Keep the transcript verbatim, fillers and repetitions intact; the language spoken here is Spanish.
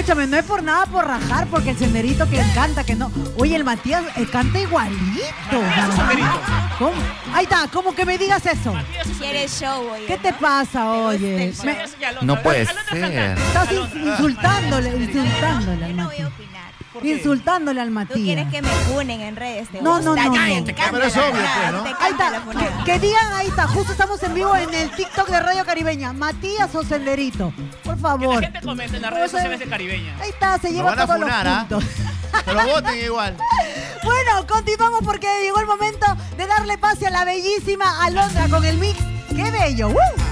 escúchame, no es por nada por rajar, porque el senderito que canta, que no. Oye, el Matías eh, canta igualito. ¿Cómo? Ahí está, ¿cómo que me digas eso? ¿Quieres show, oye? ¿Qué te pasa, oye? Me... No puede ser. Estás insultándole, insultándole al Matías. Insultándole al Matías. Tú quieres que me funen en redes. ¿Te no, no, no, no. Pero es obvio, pues, ¿no? Ahí está, que, que digan, ahí está, justo estamos en vivo en el TikTok de Radio Caribeña. Matías o Senderito, por favor. Que la gente comente en las redes sociales de Caribeña. Ahí está, se lleva todos los puntos. Pero voten igual. Bueno, continuamos porque llegó el momento de darle pase a la bellísima Alondra con el mix. ¡Qué bello! ¡Uh!